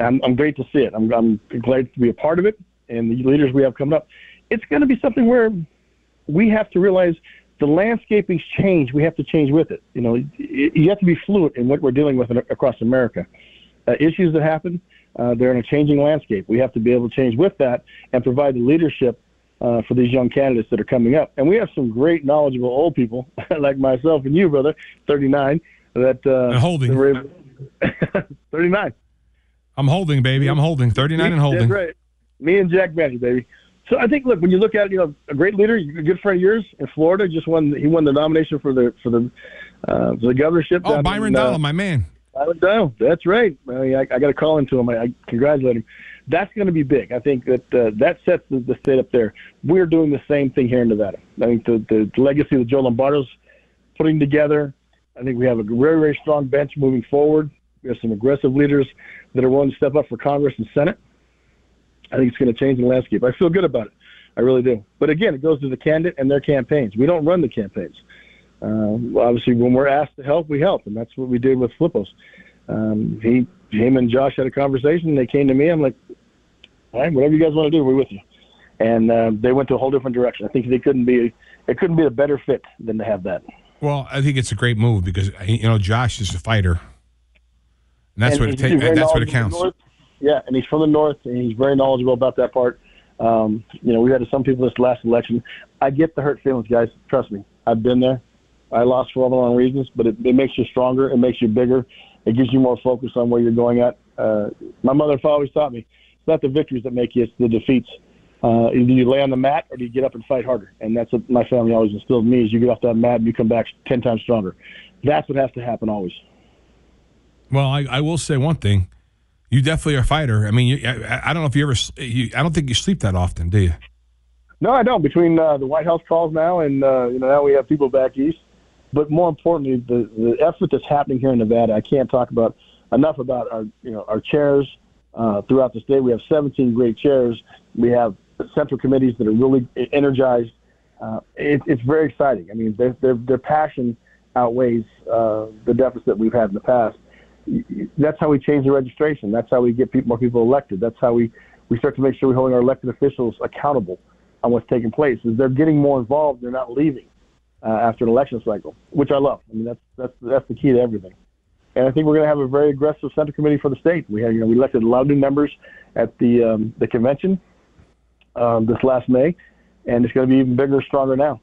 I'm great to see it. I'm glad to be a part of it, and the leaders we have coming up. It's going to be something where we have to realize the landscaping's changed. We have to change with it. You have to be fluid in what we're dealing with across America. Issues that happen, they're in a changing landscape. We have to be able to change with that and provide the leadership for these young candidates that are coming up. And we have some great, knowledgeable old people like myself and you, brother, 39, that holding 39. I'm holding, baby. I'm holding 39 and holding. That's right. Me and Jack Benny, baby. So I think, look, when you look at it, a great leader, a good friend of yours in Florida, he won the nomination for the governorship. Oh, Byron Donald, my man. Byron Donald, that's right. I got to call into him. I congratulate him. That's going to be big. I think that sets the state up there. We're doing the same thing here in Nevada. I think the legacy that Joe Lombardo's putting together, I think we have a very, very strong bench moving forward. We have some aggressive leaders that are willing to step up for Congress and Senate. I think it's going to change the landscape. I feel good about it. I really do. But again, it goes to the candidate and their campaigns. We don't run the campaigns. Obviously, when we're asked to help, we help, and that's what we did with Flippos. Him and Josh had a conversation, and they came to me. I'm like, all right, whatever you guys want to do, we're with you. And they went to a whole different direction. I think it couldn't be a better fit than to have that. Well, I think it's a great move because Josh is a fighter, and that's what it counts. Yeah, and he's from the north, and he's very knowledgeable about that part. We've had some people this last election. I get the hurt feelings, guys. Trust me, I've been there. I lost for all the wrong reasons, but it makes you stronger. It makes you bigger. It gives you more focus on where you're going at. My mother and father always taught me, it's not the victories that make you, it's the defeats. Either you lay on the mat or do you get up and fight harder. And that's what my family always instilled in me, is you get off that mat and you come back 10 times stronger. That's what has to happen always. Well, I will say one thing. You definitely are a fighter. I mean, I don't know if you ever I don't think you sleep that often, do you? No, I don't. Between the White House calls now and, now we have people back east. But more importantly, the effort that's happening here in Nevada, I can't talk enough about our chairs throughout the state. We have 17 great chairs. We have central committees that are really energized. It's very exciting. I mean, their passion outweighs the deficit we've had in the past. That's how we change the registration. That's how we get more people elected. That's how we start to make sure we're holding our elected officials accountable on what's taking place. Is they're getting more involved. They're not leaving after an election cycle, which I love. I mean, that's the key to everything. And I think we're going to have a very aggressive central committee for the state. We elected a lot of new members at the convention this last May, and it's going to be even bigger, stronger now.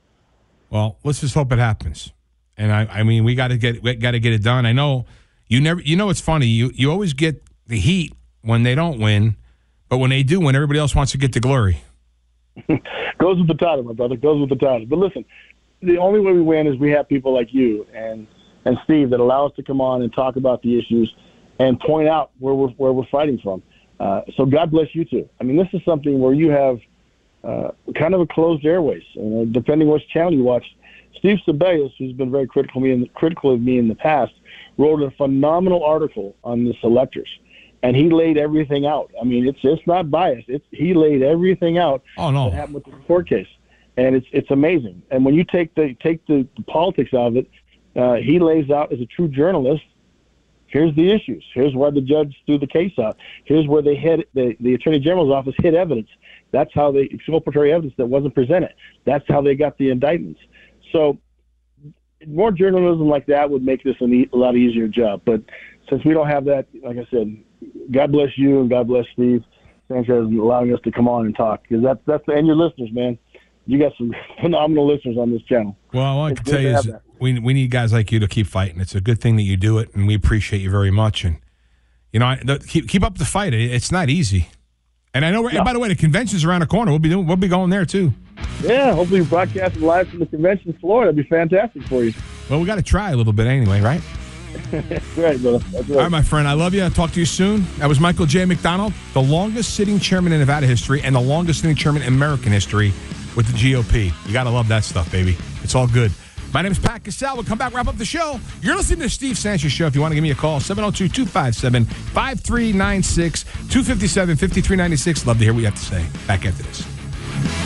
Well, let's just hope it happens. And I mean, we got to get it done. I know you never. It's funny. You always get the heat when they don't win, but when they do win, everybody else wants to get the glory. Goes with the title, my brother. Goes with the title. But listen, the only way we win is we have people like you and Steve that allow us to come on and talk about the issues and point out where we're fighting from. So God bless you too. I mean, this is something where you have kind of a closed airways. Depending which channel you watch, Steve Sebelius, who's been very critical of me in the past, wrote a phenomenal article on the selectors, and he laid everything out. I mean, it's not biased. He laid everything out. Oh no, that happened with the court case, and it's amazing. And when you take the politics out of it, he lays out as a true journalist. Here's the issues. Here's why the judge threw the case out. Here's where they hid the Attorney General's office hid evidence. That's how they exculpatory evidence that wasn't presented. That's how they got the indictments. So more journalism like that would make this a lot easier job. But since we don't have that, like I said, God bless you and God bless Steve Sanchez allowing us to come on and talk, because and your listeners, man. You got some phenomenal listeners on this channel. Well, all I can tell you is we need guys like you to keep fighting. It's a good thing that you do it, and we appreciate you very much. And keep up the fight. It's not easy. And I know. No. By the way, the convention's around the corner. We'll be going there too. Yeah, hopefully we're broadcasting live from the convention in Florida. That'd be fantastic for you. Well, we got to try a little bit anyway, right? That's right, brother. That's right. All right, my friend. I love you. I'll talk to you soon. That was Michael J. McDonald, the longest sitting chairman in Nevada history and the longest sitting chairman in American history with the GOP. You got to love that stuff, baby. It's all good. My name is Pat Cassell. We'll come back, wrap up the show. You're listening to the Steve Sanchez Show. If you want to give me a call, 702-257-5396, 257-5396. Love to hear what you have to say. Back after this.